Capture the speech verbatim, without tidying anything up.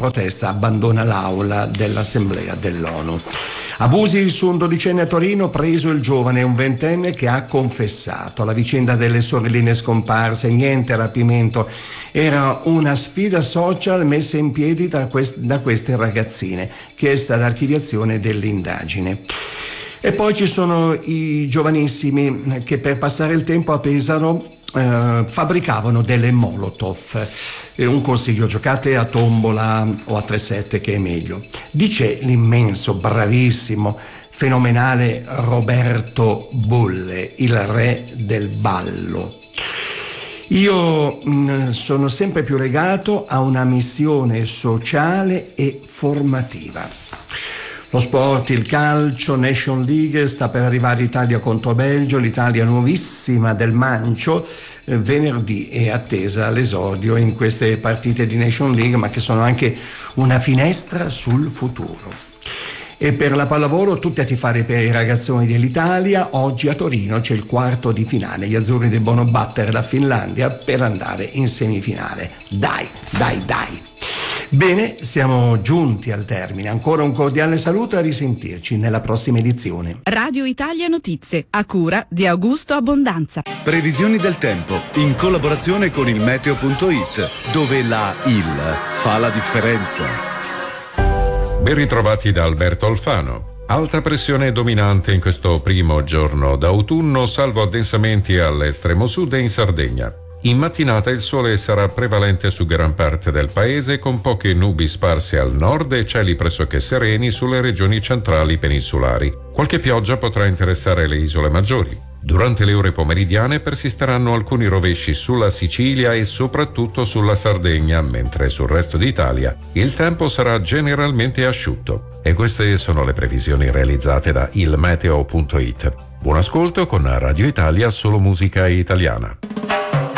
protesta abbandona l'aula dell'Assemblea dell'ONU. Abusi su un dodicenne a Torino, preso il giovane, un ventenne che ha confessato. La vicenda delle sorelline scomparse, niente rapimento, era una sfida social messa in piedi da, quest- da queste ragazzine, chiesta l'archiviazione dell'indagine. E poi ci sono i giovanissimi che per passare il tempo a Pesaro eh, fabbricavano delle molotov. Eh, un consiglio: giocate a tombola o a tre sette, che è meglio. Dice l'immenso, bravissimo, fenomenale Roberto Bolle, il re del ballo: io mh, sono sempre più legato a una missione sociale e formativa. Lo sport, il calcio, Nation League, sta per arrivare Italia contro Belgio, l'Italia nuovissima del Mancio, eh, venerdì è attesa l'esordio in queste partite di Nation League, ma che sono anche una finestra sul futuro. E per la pallavolo tutti a tifare per i ragazzoni dell'Italia. Oggi a Torino c'è il quarto di finale, gli azzurri devono battere la Finlandia per andare in semifinale. Dai, dai, dai! Bene, siamo giunti al termine. Ancora un cordiale saluto e a risentirci nella prossima edizione. Radio Italia Notizie, a cura di Augusto Abbondanza. Previsioni del tempo in collaborazione con il meteo punto it, dove la I L fa la differenza. Ben ritrovati da Alberto Alfano. Alta pressione dominante in questo primo giorno d'autunno, salvo addensamenti all'estremo sud e in Sardegna. In mattinata il sole sarà prevalente su gran parte del paese, con poche nubi sparse al nord e cieli pressoché sereni sulle regioni centrali peninsulari. Qualche pioggia potrà interessare le isole maggiori. Durante le ore pomeridiane persisteranno alcuni rovesci sulla Sicilia e soprattutto sulla Sardegna, mentre sul resto d'Italia il tempo sarà generalmente asciutto. E queste sono le previsioni realizzate da il meteo punto it. Buon ascolto con Radio Italia, solo musica italiana.